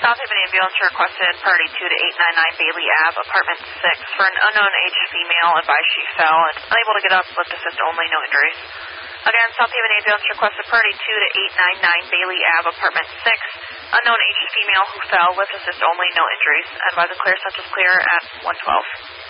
Southaven ambulance requested party 2 to 899 Bailey Ave, apartment 6, for an unknown aged female advised she fell and unable to get up, lift assist only, no injuries. Again, Southaven ambulance requested party 2 to 899 Bailey Ave, apartment 6, unknown aged female who fell, lift assist only, no injuries. Advise and clear, census clear at 112.